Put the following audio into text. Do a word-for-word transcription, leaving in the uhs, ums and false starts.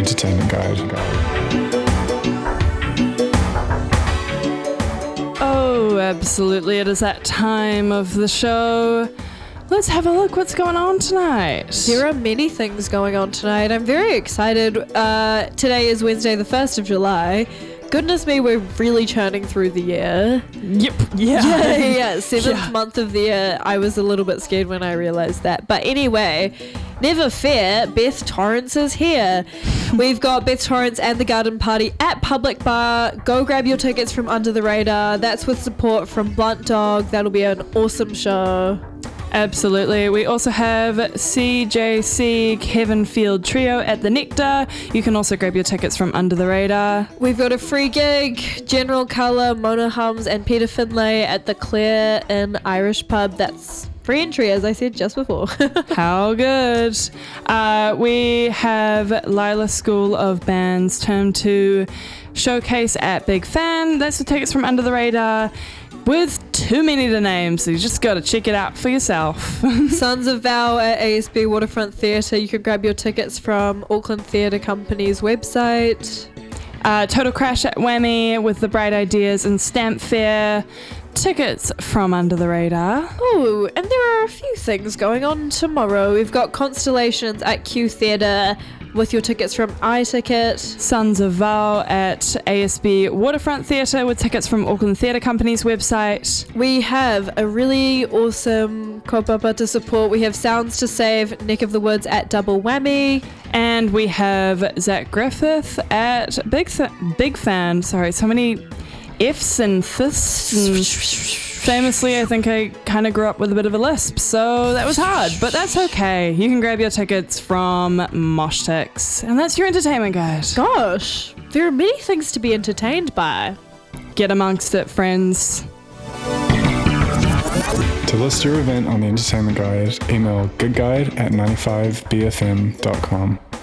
Entertainment Guide. Oh, absolutely. It is that time of the show. Let's have a look what's going on tonight. There are many things going on tonight. I'm very excited. Uh, today is Wednesday, the first of July. Goodness me, we're really churning through the year. Yep. Yeah. Yeah, yeah. Seventh Yeah. month of the year. I was a little bit scared when I realized that. But anyway, never fear, Beth Torrance is here. We've got Beth Torrance and the Garden Party at Public Bar. Go grab your tickets from Under the Radar. That's with support from Blunt Dog. That'll be an awesome show. Absolutely. We also have C J C Kevin Field Trio at the Nectar. You can also grab your tickets from Under the Radar. We've got a free gig, General Colour, Mona Hums and Peter Finlay at the Clare Inn Irish Pub. That's free entry, as I said just before. How good. Uh, we have Lila School of Bands Term two Showcase at Big Fan. That's the tickets from Under the Radar. With too many to name, so you just got to check it out for yourself. Sons of Val at A S B Waterfront Theatre. You can grab your tickets from Auckland Theatre Company's website. Uh, Total Crash at Whammy with the Bright Ideas and Stamp Fair. Tickets from Under the Radar. Oh, and there are a few things going on tomorrow. We've got Constellations at Q Theatre with your tickets from iTicket. Sons of Val at A S B Waterfront Theatre with tickets from Auckland Theatre Company's website. We have a really awesome kaupapa to support. We have Sounds to Save, Neck of the Woods at Double Whammy. And we have Zach Griffith at Big Th- Big Fan. Sorry, so many F's and ths. And famously, I think I kind of grew up with a bit of a lisp, so that was hard, but that's okay. You can grab your tickets from Moshtix, and that's your entertainment guide. Gosh, there are many things to be entertained by. Get amongst it, friends. To list your event on the Entertainment Guide, email goodguide at ninety-five b f m dot com.